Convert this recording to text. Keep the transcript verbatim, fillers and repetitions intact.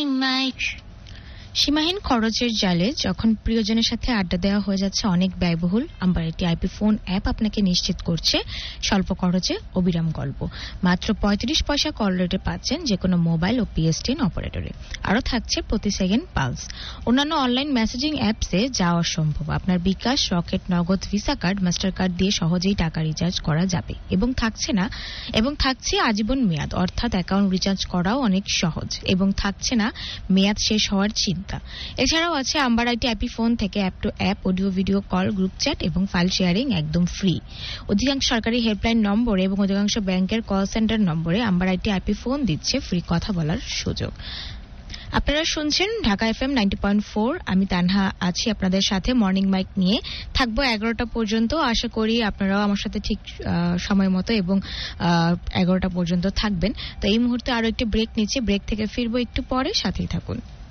Morning Mike. সীমাহীন খরচের জালে যখন প্রিয়জনের সাথে আড্ডা দেওয়া হয়ে যাচ্ছে অনেক ব্যয়বহুল, আমার একটি আইপি ফোন অ্যাপ আপনাকে নিশ্চিত করছে স্বল্প খরচে অবিরাম গল্প। মাত্র পঁয়ত্রিশ পয়সা কল রেটে পাচ্ছেন যে কোনো মোবাইল ও পিএসটিএন অপারেটরে। আরও থাকছে প্রতি সেকেন্ড পালস। অন্যান্য অনলাইন মেসেজিং অ্যাপসে যাওয়া অসম্ভব। আপনার বিকাশ, রকেট, নগদ, ভিসা কার্ড, মাস্টার কার্ড দিয়ে সহজেই টাকা রিচার্জ করা যাবে এবং থাকছে না এবং থাকছে আজীবন মেয়াদ, অর্থাৎ অ্যাকাউন্ট রিচার্জ করাও অনেক সহজ এবং থাকছে না মেয়াদ শেষ হওয়ার চিন্তা। এছাড়াও আছে আম্বার আইটি আইপি ফোন থেকে app two app audio video call, group chat এবং ফাইল শেয়ারিং একদম ফ্রি। অধিকাংশ সরকারি হেল্পলাইন নম্বরে এবং অধিকাংশ ব্যাংকের কল সেন্টার নম্বরে আম্বার আইটি আইপি ফোন দিচ্ছে ফ্রি কথা বলার সুযোগ। আপনারা শুনছেন Dhaka FM ninety point four. আমি তানহা আছি আপনাদের সাথে মর্নিং মাইক নিয়ে, থাকবো এগারোটা পর্যন্ত। আশা করি আপনারাও আমার সাথে ঠিক সময় মতো এবং এগারোটা পর্যন্ত থাকবেন। তো এই মুহূর্তে আরো একটি ব্রেক নিচ্ছি, ব্রেক থেকে ফিরবো একটু পরে, সাথেই থাকুন।